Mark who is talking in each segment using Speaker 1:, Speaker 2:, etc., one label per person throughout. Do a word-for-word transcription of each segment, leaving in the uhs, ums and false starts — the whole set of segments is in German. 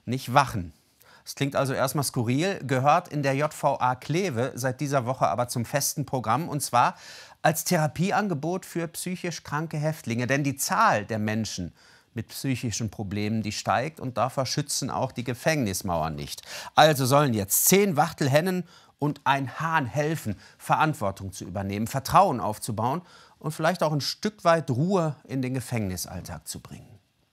Speaker 1: nicht Wachen. Das klingt also erstmal skurril, gehört in der J V A Kleve seit dieser Woche aber zum festen Programm, und zwar als Therapieangebot für psychisch kranke Häftlinge. Denn die Zahl der Menschen mit psychischen Problemen, die steigt, und davor schützen auch die Gefängnismauern nicht. Also sollen jetzt zehn Wachtelhennen und ein Hahn helfen, Verantwortung zu übernehmen, Vertrauen aufzubauen und vielleicht auch ein Stück weit Ruhe in den Gefängnisalltag zu bringen.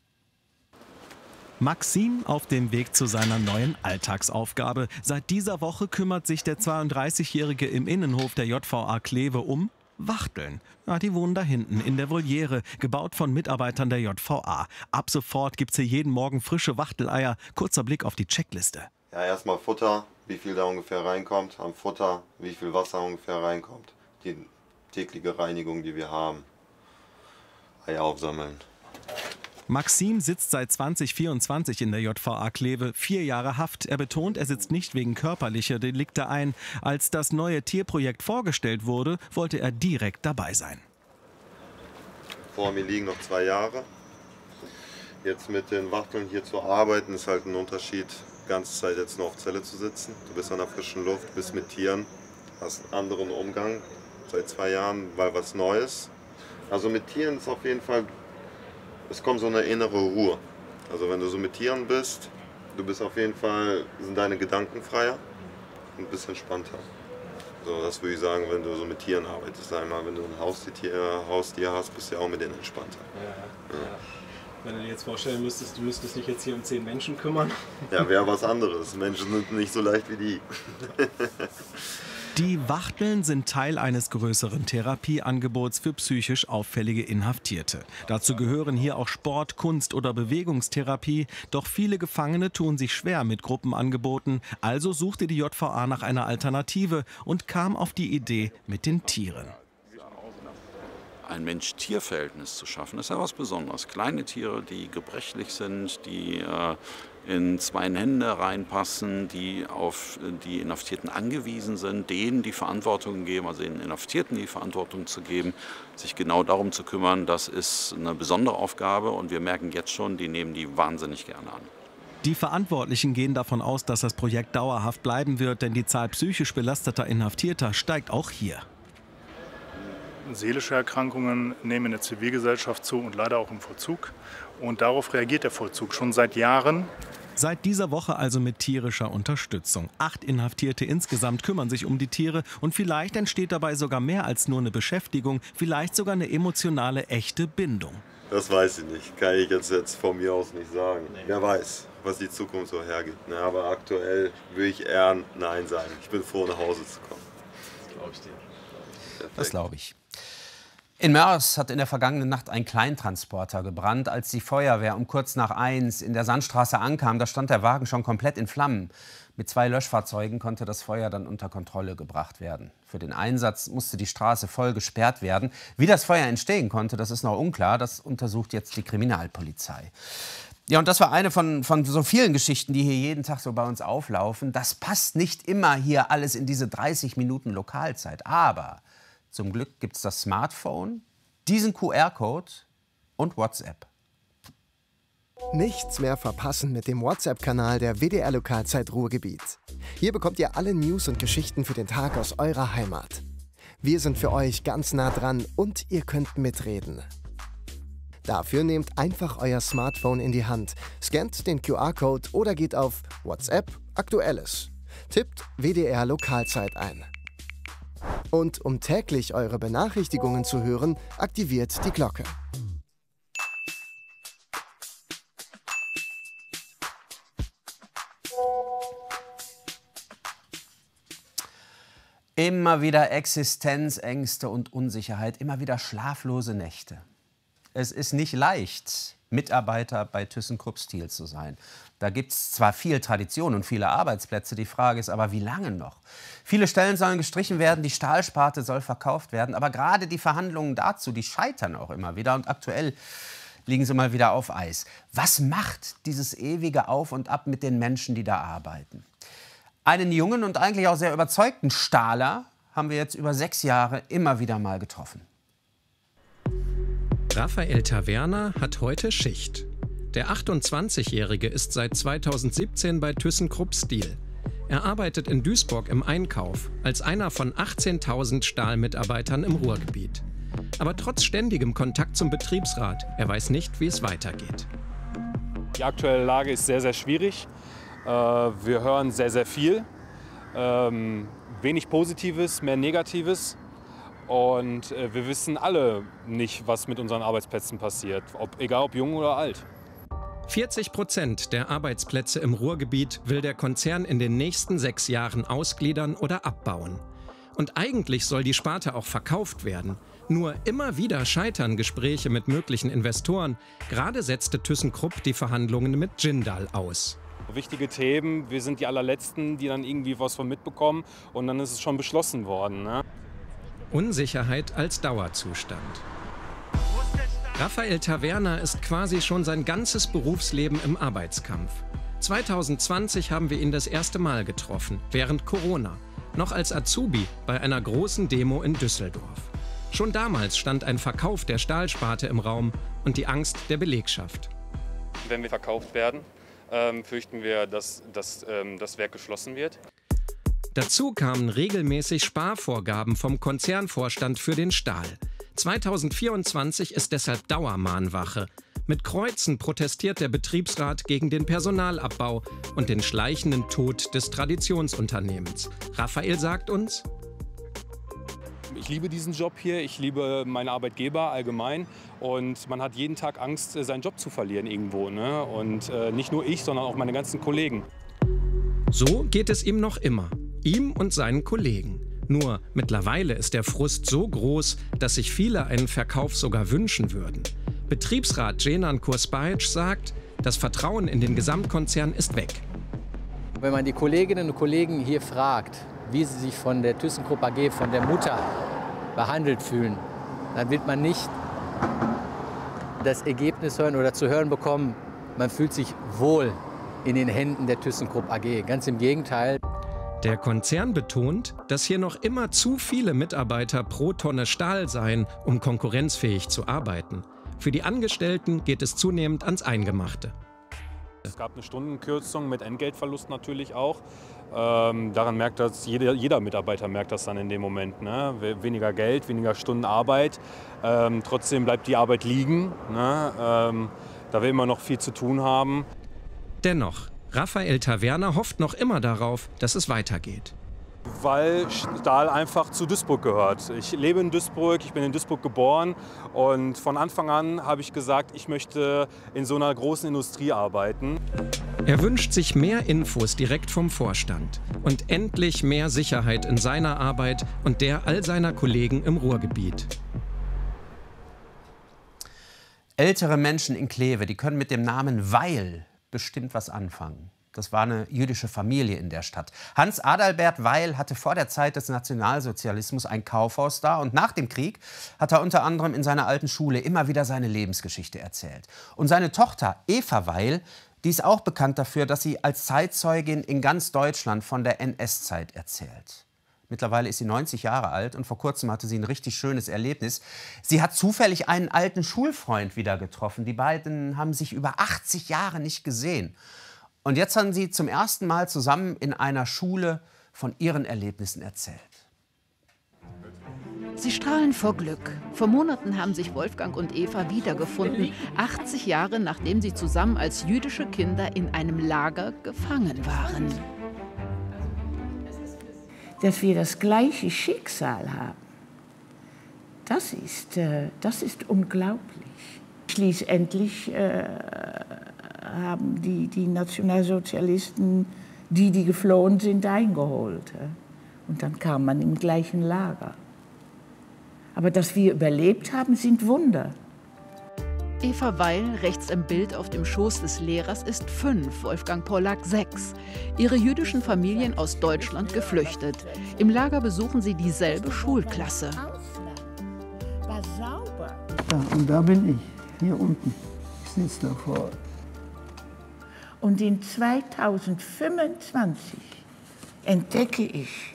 Speaker 2: Maxim auf dem Weg zu seiner neuen Alltagsaufgabe. Seit dieser Woche kümmert sich der zweiunddreißigjährige im Innenhof der J V A Kleve um Wachteln. Ja, die wohnen da hinten in der Voliere, gebaut von Mitarbeitern der J V A. Ab sofort gibt's hier jeden Morgen frische Wachteleier. Kurzer Blick auf die Checkliste.
Speaker 3: Ja, erstmal Futter, wie viel da ungefähr reinkommt. Am Futter, wie viel Wasser ungefähr reinkommt. Die tägliche Reinigung, die wir haben. Eier aufsammeln.
Speaker 2: Maxim sitzt seit zweitausendvierundzwanzig in der J V A Kleve, vier Jahre Haft. Er betont, er sitzt nicht wegen körperlicher Delikte ein. Als das neue Tierprojekt vorgestellt wurde, wollte er direkt dabei sein.
Speaker 3: Vor mir liegen noch zwei Jahre. Jetzt mit den Wachteln hier zu arbeiten, ist halt ein Unterschied, die ganze Zeit jetzt nur auf Zelle zu sitzen. Du bist an der frischen Luft, bist mit Tieren, hast einen anderen Umgang seit zwei Jahren, weil was Neues. Also mit Tieren ist auf jeden Fall... Es kommt so eine innere Ruhe. Also wenn du so mit Tieren bist, du bist auf jeden Fall, sind deine Gedanken freier und ein bisschen entspannter. So, das würde ich sagen, wenn du so mit Tieren arbeitest. Einmal, wenn du ein Haustier, Haustier hast, bist du ja auch mit denen entspannter.
Speaker 4: Ja, ja. Ja. Wenn du dir jetzt vorstellen müsstest, du müsstest dich jetzt hier um zehn Menschen kümmern.
Speaker 3: Ja, wäre was anderes. Menschen sind nicht so leicht wie die.
Speaker 2: Die Wachteln sind Teil eines größeren Therapieangebots für psychisch auffällige Inhaftierte. Dazu gehören hier auch Sport, Kunst oder Bewegungstherapie. Doch viele Gefangene tun sich schwer mit Gruppenangeboten. Also suchte die J V A nach einer Alternative und kam auf die Idee mit den Tieren.
Speaker 5: Ein Mensch-Tier-Verhältnis zu schaffen, ist ja was Besonderes. Kleine Tiere, die gebrechlich sind, die äh, in zwei Hände reinpassen, die auf die Inhaftierten angewiesen sind, denen die Verantwortung geben, also den Inhaftierten die Verantwortung zu geben, sich genau darum zu kümmern, das ist eine besondere Aufgabe, und wir merken jetzt schon, die nehmen die wahnsinnig gerne an.
Speaker 2: Die Verantwortlichen gehen davon aus, dass das Projekt dauerhaft bleiben wird, denn die Zahl psychisch belasteter Inhaftierter steigt auch hier.
Speaker 6: Seelische Erkrankungen nehmen in der Zivilgesellschaft zu und leider auch im Vollzug. Und darauf reagiert der Vollzug schon seit Jahren.
Speaker 2: Seit dieser Woche also mit tierischer Unterstützung. Acht Inhaftierte insgesamt kümmern sich um die Tiere, und vielleicht entsteht dabei sogar mehr als nur eine Beschäftigung, vielleicht sogar eine emotionale, echte Bindung.
Speaker 3: Das weiß ich nicht, kann ich jetzt, jetzt von mir aus nicht sagen. Nee. Wer weiß, was die Zukunft so hergibt. Ne? Aber aktuell würde ich eher Nein sagen. Ich bin froh, nach Hause zu kommen.
Speaker 4: Das glaube ich dir.
Speaker 1: Perfekt. Das glaube ich. In Moers hat in der vergangenen Nacht ein Kleintransporter gebrannt. Als die Feuerwehr um kurz nach eins in der Sandstraße ankam, da stand der Wagen schon komplett in Flammen. Mit zwei Löschfahrzeugen konnte das Feuer dann unter Kontrolle gebracht werden. Für den Einsatz musste die Straße voll gesperrt werden. Wie das Feuer entstehen konnte, das ist noch unklar. Das untersucht jetzt die Kriminalpolizei. Ja, und das war eine von, von so vielen Geschichten, die hier jeden Tag so bei uns auflaufen. Das passt nicht immer hier alles in diese dreißig Minuten Lokalzeit. Aber zum Glück gibt es das Smartphone, diesen Q R-Code und WhatsApp.
Speaker 7: Nichts mehr verpassen mit dem WhatsApp-Kanal der W D R Lokalzeit Ruhrgebiet. Hier bekommt ihr alle News und Geschichten für den Tag aus eurer Heimat. Wir sind für euch ganz nah dran und ihr könnt mitreden. Dafür nehmt einfach euer Smartphone in die Hand, scannt den Q R-Code oder geht auf WhatsApp Aktuelles. Tippt W D R Lokalzeit ein. Und um täglich eure Benachrichtigungen zu hören, aktiviert die Glocke.
Speaker 1: Immer wieder Existenzängste und Unsicherheit, immer wieder schlaflose Nächte. Es ist nicht leicht, Mitarbeiter bei ThyssenKrupp Steel zu sein. Da gibt es zwar viel Tradition und viele Arbeitsplätze, die Frage ist aber, wie lange noch? Viele Stellen sollen gestrichen werden, die Stahlsparte soll verkauft werden, aber gerade die Verhandlungen dazu, die scheitern auch immer wieder, und aktuell liegen sie mal wieder auf Eis. Was macht dieses ewige Auf und Ab mit den Menschen, die da arbeiten? Einen jungen und eigentlich auch sehr überzeugten Stahler haben wir jetzt über sechs Jahre immer wieder mal getroffen.
Speaker 8: Raphael Taverner hat heute Schicht. Der achtundzwanzigjährige ist seit zweitausendsiebzehn bei ThyssenKrupp Steel. Er arbeitet in Duisburg im Einkauf als einer von achtzehntausend Stahlmitarbeitern im Ruhrgebiet. Aber trotz ständigem Kontakt zum Betriebsrat, er weiß nicht, wie es weitergeht.
Speaker 9: Die aktuelle Lage ist sehr, sehr schwierig. Wir hören sehr, sehr viel. Wenig Positives, mehr Negatives. Und wir wissen alle nicht, was mit unseren Arbeitsplätzen passiert, ob, egal ob jung oder alt.
Speaker 8: vierzig Prozent der Arbeitsplätze im Ruhrgebiet will der Konzern in den nächsten sechs Jahren ausgliedern oder abbauen. Und eigentlich soll die Sparte auch verkauft werden. Nur immer wieder scheitern Gespräche mit möglichen Investoren. Gerade setzte ThyssenKrupp die Verhandlungen mit Jindal aus.
Speaker 9: Wichtige Themen, wir sind die allerletzten, die dann irgendwie was von mitbekommen und dann ist es schon beschlossen worden. Ne?
Speaker 8: Unsicherheit als Dauerzustand. Raphael Taverna ist quasi schon sein ganzes Berufsleben im Arbeitskampf. zweitausendzwanzig haben wir ihn das erste Mal getroffen, während Corona, noch als Azubi bei einer großen Demo in Düsseldorf. Schon damals stand ein Verkauf der Stahlsparte im Raum und die Angst der Belegschaft.
Speaker 9: Wenn wir verkauft werden, ähm, fürchten wir, dass, dass ähm, das Werk geschlossen wird.
Speaker 8: Dazu kamen regelmäßig Sparvorgaben vom Konzernvorstand für den Stahl. zweitausendvierundzwanzig ist deshalb Dauermahnwache. Mit Kreuzen protestiert der Betriebsrat gegen den Personalabbau und den schleichenden Tod des Traditionsunternehmens. Raphael sagt uns:
Speaker 9: Ich liebe diesen Job hier, ich liebe meine Arbeitgeber allgemein und man hat jeden Tag Angst, seinen Job zu verlieren irgendwo. Ne? Und äh, nicht nur ich, sondern auch meine ganzen Kollegen.
Speaker 8: So geht es ihm noch immer, ihm und seinen Kollegen. Nur mittlerweile ist der Frust so groß, dass sich viele einen Verkauf sogar wünschen würden. Betriebsrat Cenan Kursbajic sagt, das Vertrauen in den Gesamtkonzern ist weg.
Speaker 10: Wenn man die Kolleginnen und Kollegen hier fragt, wie sie sich von der ThyssenKrupp A G, von der Mutter behandelt fühlen, dann wird man nicht das Ergebnis hören oder zu hören bekommen, man fühlt sich wohl in den Händen der ThyssenKrupp A G. Ganz im Gegenteil.
Speaker 8: Der Konzern betont, dass hier noch immer zu viele Mitarbeiter pro Tonne Stahl seien, um konkurrenzfähig zu arbeiten. Für die Angestellten geht es zunehmend ans Eingemachte.
Speaker 9: Es gab eine Stundenkürzung mit Entgeltverlust natürlich auch. Ähm, daran merkt das, jeder, jeder Mitarbeiter merkt das dann in dem Moment. Ne? Weniger Geld, weniger Stunden Arbeit. Ähm, trotzdem bleibt die Arbeit liegen, ne? ähm, da wir immer noch viel zu tun haben.
Speaker 8: Dennoch, Raphael Taverna hofft noch immer darauf, dass es weitergeht.
Speaker 9: Weil Stahl einfach zu Duisburg gehört. Ich lebe in Duisburg, ich bin in Duisburg geboren und von Anfang an habe ich gesagt, ich möchte in so einer großen Industrie arbeiten.
Speaker 8: Er wünscht sich mehr Infos direkt vom Vorstand und endlich mehr Sicherheit in seiner Arbeit und der all seiner Kollegen im Ruhrgebiet.
Speaker 1: Ältere Menschen in Kleve, die können mit dem Namen Weil bestimmt was anfangen. Das war eine jüdische Familie in der Stadt. Hans Adalbert Weil hatte vor der Zeit des Nationalsozialismus ein Kaufhaus da und nach dem Krieg hat er unter anderem in seiner alten Schule immer wieder seine Lebensgeschichte erzählt. Und seine Tochter Eva Weil, die ist auch bekannt dafür, dass sie als Zeitzeugin in ganz Deutschland von der N S-Zeit erzählt. Mittlerweile ist sie neunzig Jahre alt und vor kurzem hatte sie ein richtig schönes Erlebnis. Sie hat zufällig einen alten Schulfreund wieder getroffen. Die beiden haben sich über achtzig Jahre nicht gesehen. Und jetzt haben sie zum ersten Mal zusammen in einer Schule von ihren Erlebnissen erzählt.
Speaker 11: Sie strahlen vor Glück. Vor Monaten haben sich Wolfgang und Eva wiedergefunden, achtzig Jahre nachdem sie zusammen als jüdische Kinder in einem Lager gefangen waren.
Speaker 12: Dass wir das gleiche Schicksal haben, das ist, äh, das ist unglaublich. Schließlich äh, haben die, die Nationalsozialisten, die, die geflohen sind, eingeholt. Und dann kam man im gleichen Lager. Aber dass wir überlebt haben, sind Wunder.
Speaker 11: Eva Weil, rechts im Bild auf dem Schoß des Lehrers, ist fünf, Wolfgang Pollack sechs. Ihre jüdischen Familien aus Deutschland geflüchtet. Im Lager besuchen sie dieselbe Schulklasse.
Speaker 12: War sauber.
Speaker 13: Ja, und da bin ich, hier unten. Ich sitze davor.
Speaker 12: Und in zweitausendfünfundzwanzig entdecke ich,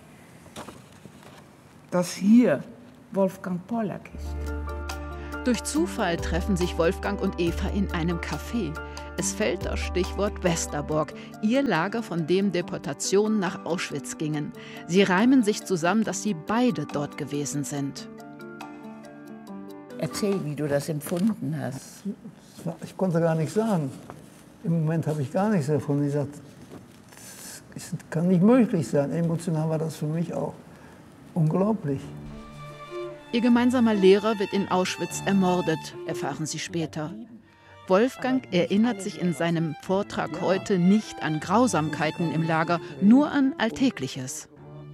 Speaker 12: dass hier Wolfgang Pollack ist.
Speaker 11: Durch Zufall treffen sich Wolfgang und Eva in einem Café. Es fällt das Stichwort Westerbork, ihr Lager, von dem Deportationen nach Auschwitz gingen. Sie reimen sich zusammen, dass sie beide dort gewesen sind.
Speaker 12: Erzähl, wie du das empfunden hast.
Speaker 13: Ich konnte gar nichts sagen. Im Moment habe ich gar nichts davon. Ich sagte, das kann nicht möglich sein. Emotional war das für mich auch unglaublich.
Speaker 11: Ihr gemeinsamer Lehrer wird in Auschwitz ermordet, erfahren sie später. Wolfgang erinnert sich in seinem Vortrag heute nicht an Grausamkeiten im Lager, nur an Alltägliches.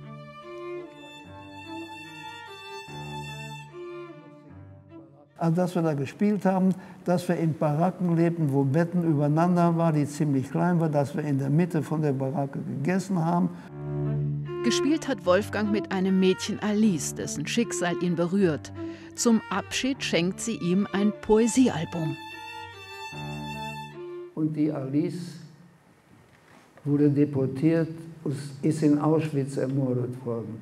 Speaker 13: Also, dass wir da gespielt haben, dass wir in Baracken lebten, wo Betten übereinander waren, die ziemlich klein waren, dass wir in der Mitte von der Baracke gegessen haben.
Speaker 11: Gespielt hat Wolfgang mit einem Mädchen Alice, dessen Schicksal ihn berührt. Zum Abschied schenkt sie ihm ein Poesiealbum.
Speaker 13: Und die Alice wurde deportiert und ist in Auschwitz ermordet worden.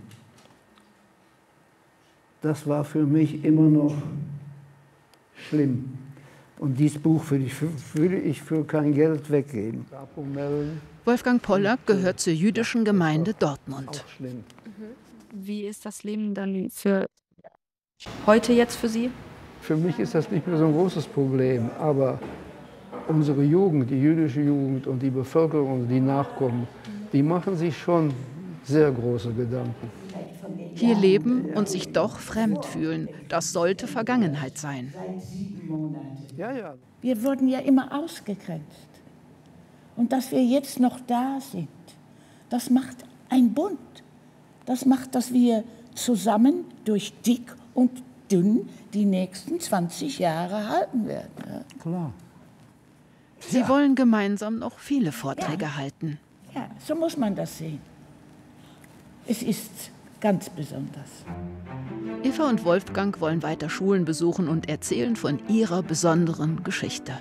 Speaker 13: Das war für mich immer noch schlimm. Und dieses Buch würde ich, würde ich für kein Geld weggeben.
Speaker 11: Wolfgang Pollack gehört zur jüdischen Gemeinde Dortmund.
Speaker 14: Wie ist das Leben dann für heute jetzt für Sie?
Speaker 13: Für mich ist das nicht mehr so ein großes Problem, aber unsere Jugend, die jüdische Jugend und die Bevölkerung, die nachkommen, die machen sich schon sehr große Gedanken.
Speaker 11: Hier leben und sich doch fremd fühlen, das sollte Vergangenheit sein.
Speaker 12: Ja, ja. Wir wurden ja immer ausgegrenzt. Und dass wir jetzt noch da sind, das macht ein Bund. Das macht, dass wir zusammen durch dick und dünn die nächsten zwanzig Jahre halten werden. Ja.
Speaker 13: Klar.
Speaker 11: Sie
Speaker 12: Ja.
Speaker 11: wollen gemeinsam noch viele Vorträge ja. halten.
Speaker 12: Ja, so muss man das sehen. Es ist ganz besonders.
Speaker 11: Eva und Wolfgang wollen weiter Schulen besuchen und erzählen von ihrer besonderen Geschichte.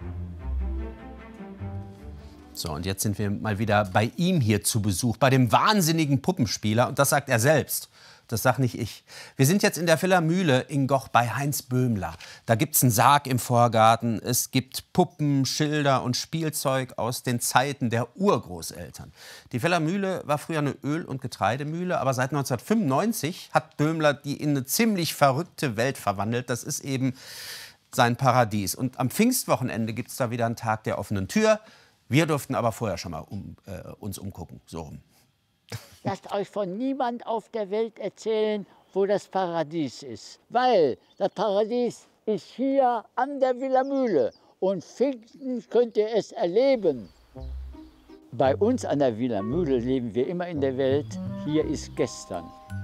Speaker 1: So, und jetzt sind wir mal wieder bei ihm hier zu Besuch, bei dem wahnsinnigen Puppenspieler. Und das sagt er selbst. Das sag nicht ich. Wir sind jetzt in der Villa Mühle in Goch bei Heinz Böhmler. Da gibt's einen Sarg im Vorgarten. Es gibt Puppen, Schilder und Spielzeug aus den Zeiten der Urgroßeltern. Die Villa Mühle war früher eine Öl- und Getreidemühle, aber seit neunzehnhundertfünfundneunzig hat Böhmler die in eine ziemlich verrückte Welt verwandelt. Das ist eben sein Paradies. Und am Pfingstwochenende gibt's da wieder einen Tag der offenen Tür. Wir durften aber vorher schon mal um, äh, uns umgucken. So rum.
Speaker 15: Lasst euch von niemand auf der Welt erzählen, wo das Paradies ist. Weil das Paradies ist hier an der Villa Mühle. Und Pfingsten könnt ihr es erleben. Bei uns an der Villa Mühle leben wir immer in der Welt, hier ist gestern.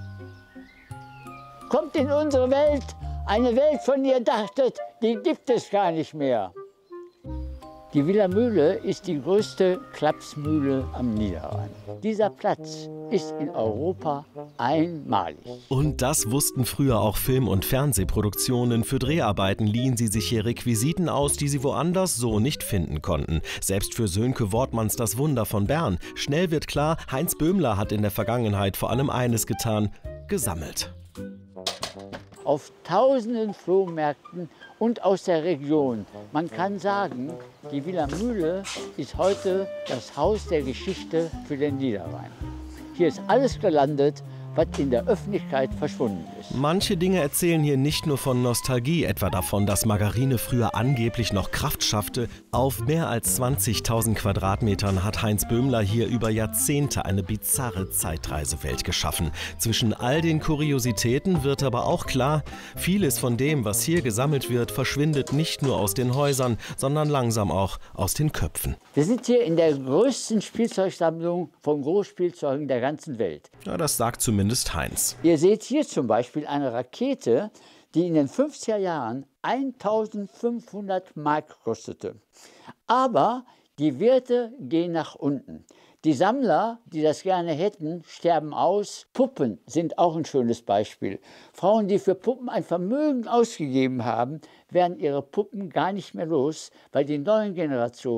Speaker 15: Kommt in unsere Welt, eine Welt, von der ihr dachtet, die gibt es gar nicht mehr. Die Villa Mühle ist die größte Klapsmühle am Niederrhein. Dieser Platz ist in Europa einmalig.
Speaker 2: Und das wussten früher auch Film- und Fernsehproduktionen. Für Dreharbeiten liehen sie sich hier Requisiten aus, die sie woanders so nicht finden konnten. Selbst für Sönke Wortmanns Das Wunder von Bern. Schnell wird klar, Heinz Böhmler hat in der Vergangenheit vor allem eines getan: gesammelt.
Speaker 15: Auf tausenden Flohmärkten und aus der Region. Man kann sagen, die Villa Mühle ist heute das Haus der Geschichte für den Niederrhein. Hier ist alles gelandet, was in der Öffentlichkeit verschwunden ist.
Speaker 2: Manche Dinge erzählen hier nicht nur von Nostalgie, etwa davon, dass Margarine früher angeblich noch Kraft schaffte. Auf mehr als zwanzigtausend Quadratmetern hat Heinz Böhmler hier über Jahrzehnte eine bizarre Zeitreisewelt geschaffen. Zwischen all den Kuriositäten wird aber auch klar, vieles von dem, was hier gesammelt wird, verschwindet nicht nur aus den Häusern, sondern langsam auch aus den Köpfen.
Speaker 15: Wir sind hier in der größten Spielzeugsammlung von Großspielzeugen der ganzen Welt.
Speaker 2: Ja, das sagt zumindest Heinz.
Speaker 15: Ihr seht hier zum Beispiel eine Rakete, die in den fünfziger Jahren eintausendfünfhundert Mark kostete. Aber die Werte gehen nach unten. Die Sammler, die das gerne hätten, sterben aus. Puppen sind auch ein schönes Beispiel. Frauen, die für Puppen ein Vermögen ausgegeben haben, werden ihre Puppen gar nicht mehr los, weil die neuen Generationen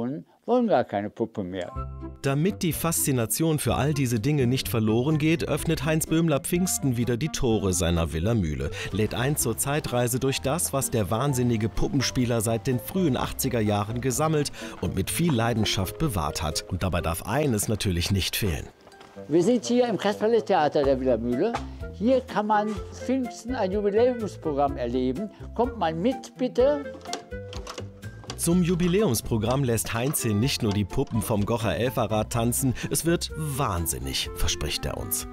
Speaker 15: wollen gar keine Puppe mehr.
Speaker 16: Damit die Faszination für all diese Dinge nicht verloren geht, öffnet Heinz Böhmler Pfingsten wieder die Tore seiner Villa Mühle, lädt ein zur Zeitreise durch das, was der wahnsinnige Puppenspieler seit den frühen achtziger Jahren gesammelt und mit viel Leidenschaft bewahrt hat. Und dabei darf eines natürlich nicht fehlen.
Speaker 15: Wir sind hier im Kasperle-Theater der Villa Mühle. Hier kann man Pfingsten ein Jubiläumsprogramm erleben. Kommt mal mit, bitte.
Speaker 16: Zum Jubiläumsprogramm lässt Heinz nicht nur die Puppen vom Gocher Elferrad tanzen, es wird wahnsinnig, verspricht er uns.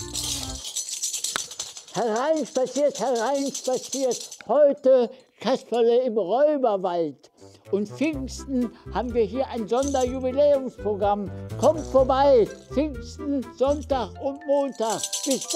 Speaker 15: Hereinspaziert, hereinspaziert, heute Kasperle im Räuberwald. Und Pfingsten haben wir hier ein Sonderjubiläumsprogramm. Kommt vorbei, Pfingsten, Sonntag und Montag. Bis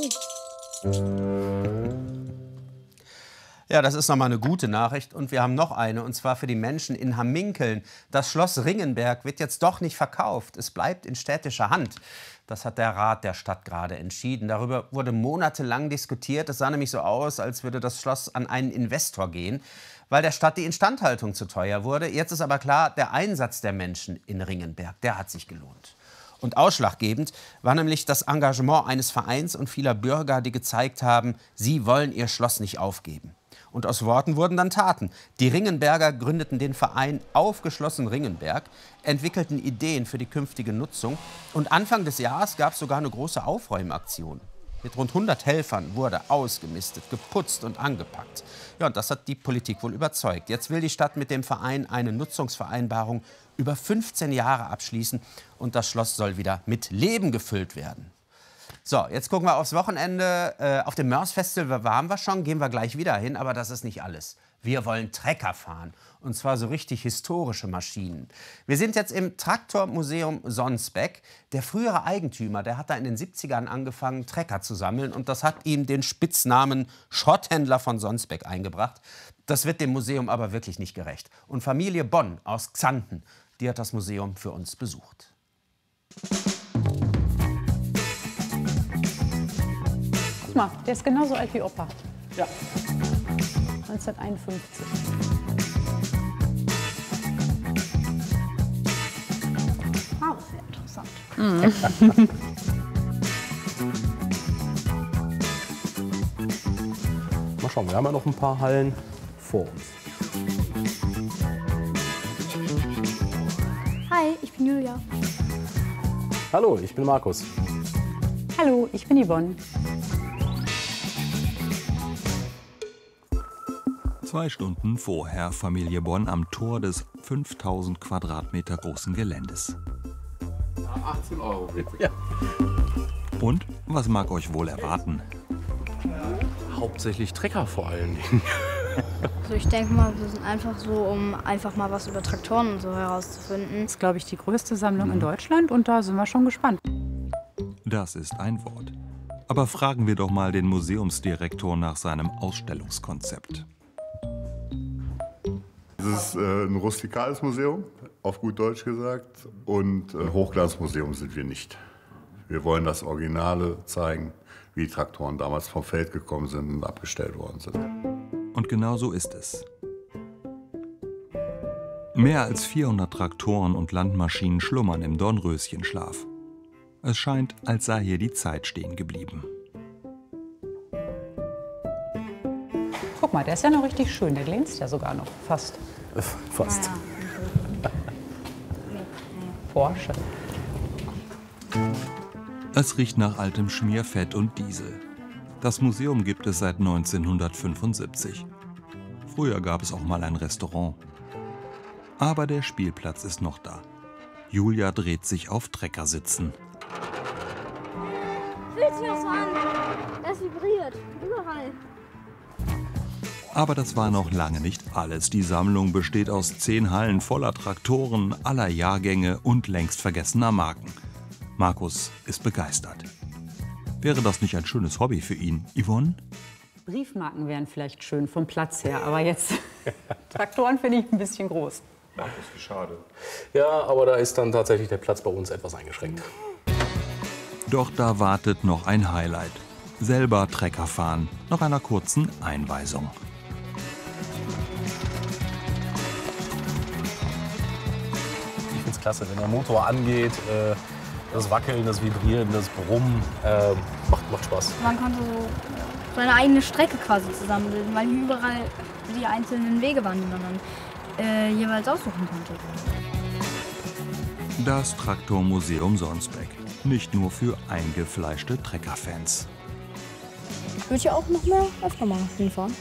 Speaker 15: dann.
Speaker 1: Ja, das ist nochmal eine gute Nachricht. Und wir haben noch eine, und zwar für die Menschen in Hamminkeln. Das Schloss Ringenberg wird jetzt doch nicht verkauft. Es bleibt in städtischer Hand. Das hat der Rat der Stadt gerade entschieden. Darüber wurde monatelang diskutiert. Es sah nämlich so aus, als würde das Schloss an einen Investor gehen, weil der Stadt die Instandhaltung zu teuer wurde. Jetzt ist aber klar, der Einsatz der Menschen in Ringenberg, der hat sich gelohnt. Und ausschlaggebend war nämlich das Engagement eines Vereins und vieler Bürger, die gezeigt haben, sie wollen ihr Schloss nicht aufgeben. Und aus Worten wurden dann Taten. Die Ringenberger gründeten den Verein Aufgeschlossen Ringenberg, entwickelten Ideen für die künftige Nutzung. Und Anfang des Jahres gab es sogar eine große Aufräumaktion. Mit rund hundert Helfern wurde ausgemistet, geputzt und angepackt. Ja, und das hat die Politik wohl überzeugt. Jetzt will die Stadt mit dem Verein eine Nutzungsvereinbarung über fünfzehn Jahre abschließen. Und das Schloss soll wieder mit Leben gefüllt werden. So, jetzt gucken wir aufs Wochenende. Äh, auf dem Mörs Festival waren wir schon, gehen wir gleich wieder hin. Aber das ist nicht alles. Wir wollen Trecker fahren. Und zwar so richtig historische Maschinen. Wir sind jetzt im Traktormuseum Sonsbeck. Der frühere Eigentümer, der hat da in den siebzigern angefangen, Trecker zu sammeln. Und das hat ihm den Spitznamen Schrotthändler von Sonsbeck eingebracht. Das wird dem Museum aber wirklich nicht gerecht. Und Familie Bonn aus Xanten, die hat das Museum für uns besucht.
Speaker 17: Guck mal, der ist genauso alt wie Opa.
Speaker 18: Ja.
Speaker 17: neunzehnhunderteinundfünfzig.
Speaker 14: Ah, sehr interessant.
Speaker 17: Mhm.
Speaker 18: Mal schauen, wir haben ja noch ein paar Hallen vor uns.
Speaker 14: Hi, ich bin Julia.
Speaker 18: Hallo, ich bin Markus.
Speaker 17: Hallo, ich bin Yvonne.
Speaker 19: Zwei Stunden vorher Familie Bonn am Tor des fünftausend Quadratmeter großen Geländes.
Speaker 18: achtzehn Euro bitte. Ja.
Speaker 19: Und was mag euch wohl erwarten?
Speaker 18: Hauptsächlich Trecker vor allen Dingen.
Speaker 14: Also ich denke mal, wir sind einfach so, um einfach mal was über Traktoren und so herauszufinden.
Speaker 17: Das ist, glaube ich, die größte Sammlung in Deutschland und da sind wir schon gespannt.
Speaker 19: Das ist ein Wort. Aber fragen wir doch mal den Museumsdirektor nach seinem Ausstellungskonzept.
Speaker 20: Es ist äh, ein rustikales Museum, auf gut Deutsch gesagt, und ein äh, Hochglanzmuseum sind wir nicht. Wir wollen das Originale zeigen, wie die Traktoren damals vom Feld gekommen sind und abgestellt worden sind.
Speaker 19: Und genau so ist es. Mehr als vierhundert Traktoren und Landmaschinen schlummern im Dornröschenschlaf. Es scheint, als sei hier die Zeit stehen geblieben.
Speaker 17: Guck mal, der ist ja noch richtig schön. Der glänzt ja sogar noch. Fast.
Speaker 18: Fast.
Speaker 17: Ja. Porsche.
Speaker 19: Es riecht nach altem Schmierfett und Diesel. Das Museum gibt es seit neunzehnhundertfünfundsiebzig. Früher gab es auch mal ein Restaurant. Aber der Spielplatz ist noch da. Julia dreht sich auf Treckersitzen.
Speaker 14: Fühlt sich das an? Das vibriert. Überall.
Speaker 19: Aber das war noch lange nicht alles. Die Sammlung besteht aus zehn Hallen voller Traktoren, aller Jahrgänge und längst vergessener Marken. Markus ist begeistert. Wäre das nicht ein schönes Hobby für ihn, Yvonne?
Speaker 17: Briefmarken wären vielleicht schön vom Platz her, aber jetzt Traktoren finde ich ein bisschen groß.
Speaker 18: Markus, wie schade. Ja, aber da ist dann tatsächlich der Platz bei uns etwas eingeschränkt.
Speaker 19: Doch da wartet noch ein Highlight. Selber Trecker fahren, nach einer kurzen Einweisung.
Speaker 18: ist klasse. Wenn der Motor angeht, äh, das Wackeln, das Vibrieren, das Brummen, äh, macht, macht Spaß.
Speaker 14: Man konnte so seine eigene Strecke quasi zusammenbilden, weil hier überall die einzelnen Wege waren, die man dann äh, jeweils aussuchen konnte.
Speaker 19: Das Traktormuseum Sonsbeck. Nicht nur für eingefleischte Treckerfans.
Speaker 14: Ich würde ja auch noch mehr öfter mal hinfahren.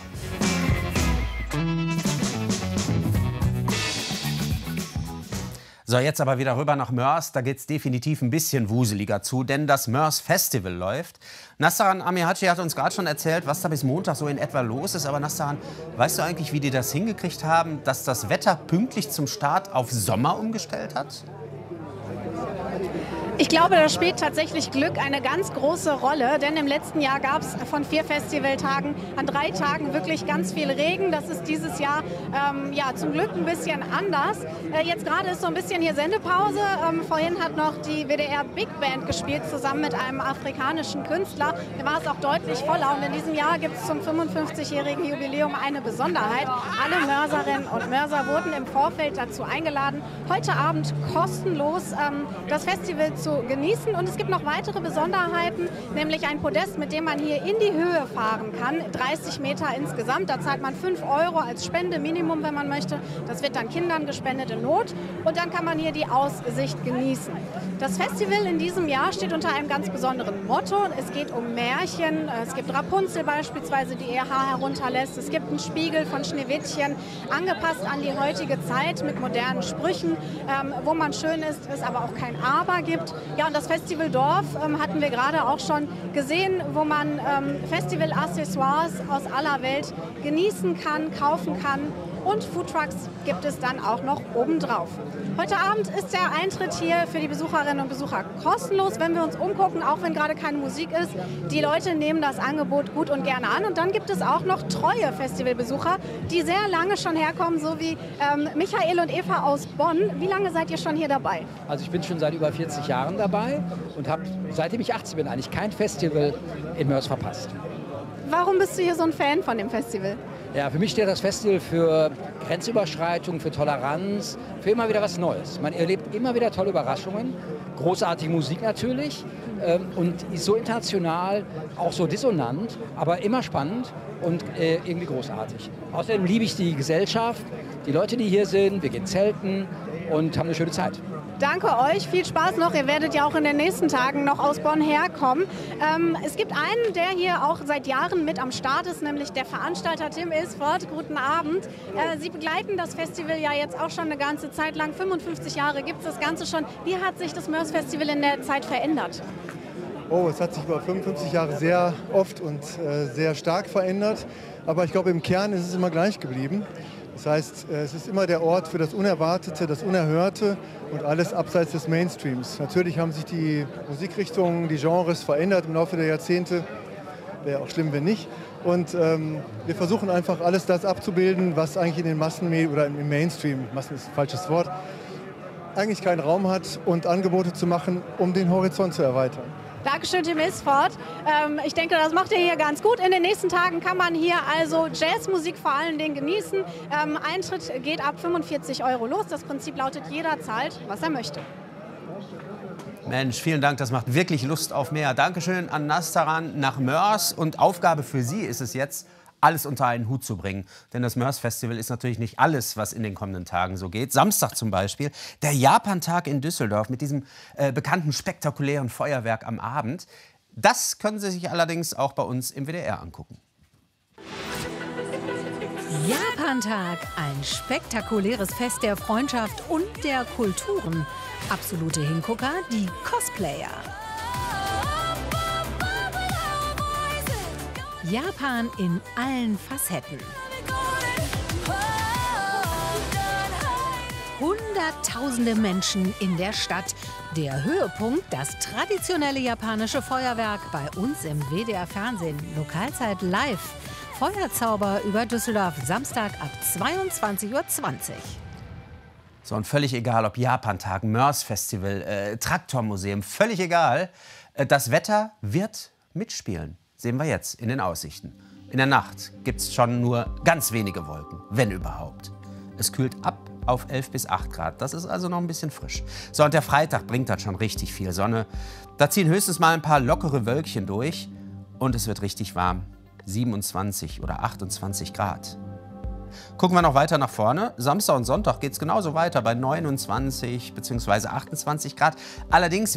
Speaker 1: So, jetzt aber wieder rüber nach Moers. Da geht es definitiv ein bisschen wuseliger zu, denn das Moers Festival läuft. Nassaran Amihaci hat uns gerade schon erzählt, was da bis Montag so in etwa los ist. Aber Nassaran, weißt du eigentlich, wie die das hingekriegt haben, dass das Wetter pünktlich zum Start auf Sommer umgestellt hat?
Speaker 21: Ich glaube, da spielt tatsächlich Glück eine ganz große Rolle, denn im letzten Jahr gab es von vier Festivaltagen an drei Tagen wirklich ganz viel Regen. Das ist dieses Jahr ähm, ja, zum Glück ein bisschen anders. Äh, jetzt gerade ist so ein bisschen hier Sendepause. Ähm, vorhin hat noch die W D R Big Band gespielt, zusammen mit einem afrikanischen Künstler. Da war es auch deutlich voller und in diesem Jahr gibt es zum fünfundfünfzigjährigen Jubiläum eine Besonderheit. Alle Mörserinnen und Mörser wurden im Vorfeld dazu eingeladen, heute Abend kostenlos ähm, das Festival zu genießen. Und es gibt noch weitere Besonderheiten, nämlich ein Podest, mit dem man hier in die Höhe fahren kann. dreißig Meter insgesamt. Da zahlt man fünf Euro als Spende, Minimum, wenn man möchte. Das wird dann Kindern gespendet in Not. Und dann kann man hier die Aussicht genießen. Das Festival in diesem Jahr steht unter einem ganz besonderen Motto. Es geht um Märchen. Es gibt Rapunzel beispielsweise, die ihr Haar herunterlässt. Es gibt einen Spiegel von Schneewittchen, angepasst an die heutige Zeit mit modernen Sprüchen, ähm, wo man schön ist, es aber auch kein Aber gibt. Ja, und das Festivaldorf ähm, hatten wir gerade auch schon gesehen, wo man ähm, Festival-Accessoires aus aller Welt genießen kann, kaufen kann. Und Foodtrucks gibt es dann auch noch obendrauf. Heute Abend ist der Eintritt hier für die Besucherinnen und Besucher kostenlos, wenn wir uns umgucken, auch wenn gerade keine Musik ist. Die Leute nehmen das Angebot gut und gerne an. Und dann gibt es auch noch treue Festivalbesucher, die sehr lange schon herkommen, so wie ähm, Michael und Eva aus Bonn. Wie lange seid ihr schon hier dabei?
Speaker 22: Also ich bin schon seit über vierzig Jahren dabei und habe, seitdem ich achtzehn bin, eigentlich kein Festival in Moers verpasst.
Speaker 21: Warum bist du hier so ein Fan von dem Festival?
Speaker 22: Ja, für mich steht das Festival für Grenzüberschreitung, für Toleranz, für immer wieder was Neues. Man erlebt immer wieder tolle Überraschungen, großartige Musik natürlich ähm, und ist so international, auch so dissonant, aber immer spannend und äh, irgendwie großartig. Außerdem liebe ich die Gesellschaft, die Leute, die hier sind, wir gehen zelten und haben eine schöne Zeit.
Speaker 21: Danke euch, viel Spaß noch. Ihr werdet ja auch in den nächsten Tagen noch aus Bonn herkommen. Ähm, es gibt einen, der hier auch seit Jahren mit am Start ist, nämlich der Veranstalter Tim Isford. Guten Abend. Äh, Sie begleiten das Festival ja jetzt auch schon eine ganze Zeit lang. fünfundfünfzig Jahre gibt es das Ganze schon. Wie hat sich das Moers Festival in der Zeit verändert?
Speaker 23: Oh, es hat sich über fünfundfünfzig Jahre sehr oft und äh, sehr stark verändert. Aber ich glaube, im Kern ist es immer gleich geblieben. Das heißt, es ist immer der Ort für das Unerwartete, das Unerhörte und alles abseits des Mainstreams. Natürlich haben sich die Musikrichtungen, die Genres verändert im Laufe der Jahrzehnte. Wäre auch schlimm, wenn nicht. Und ähm, wir versuchen einfach alles das abzubilden, was eigentlich in den Massenmedien oder im Mainstream, Massen ist ein falsches Wort, eigentlich keinen Raum hat und Angebote zu machen, um den Horizont zu erweitern.
Speaker 21: Dankeschön, Tim Isford. Ähm, ich denke, das macht ihr hier ganz gut. In den nächsten Tagen kann man hier also Jazzmusik vor allen Dingen genießen. Ähm, Eintritt geht ab fünfundvierzig Euro los. Das Prinzip lautet, jeder zahlt, was er möchte.
Speaker 1: Mensch, vielen Dank, das macht wirklich Lust auf mehr. Dankeschön an Nassaran nach Moers. Und Aufgabe für Sie ist es jetzt, alles unter einen Hut zu bringen. Denn das Moers Festival ist natürlich nicht alles, was in den kommenden Tagen so geht. Samstag zum Beispiel, der Japantag in Düsseldorf mit diesem äh, bekannten spektakulären Feuerwerk am Abend. Das können Sie sich allerdings auch bei uns im W D R angucken.
Speaker 24: Japantag, ein spektakuläres Fest der Freundschaft und der Kulturen. Absolute Hingucker, die Cosplayer. Japan in allen Facetten. Hunderttausende Menschen in der Stadt. Der Höhepunkt, das traditionelle japanische Feuerwerk bei uns im W D R-Fernsehen. Lokalzeit live. Feuerzauber über Düsseldorf, Samstag ab zweiundzwanzig Uhr zwanzig.
Speaker 1: So, und völlig egal, ob Japantag, Moers Festival, äh, Traktormuseum, völlig egal. Äh, das Wetter wird mitspielen. Sehen wir jetzt in den Aussichten. In der Nacht gibt es schon nur ganz wenige Wolken, wenn überhaupt. Es kühlt ab auf elf bis acht Grad. Das ist also noch ein bisschen frisch. So, und der Freitag bringt dann schon richtig viel Sonne. Da ziehen höchstens mal ein paar lockere Wölkchen durch und es wird richtig warm. siebenundzwanzig oder achtundzwanzig Grad. Gucken wir noch weiter nach vorne. Samstag und Sonntag geht es genauso weiter bei neunundzwanzig bzw. achtundzwanzig Grad. Allerdings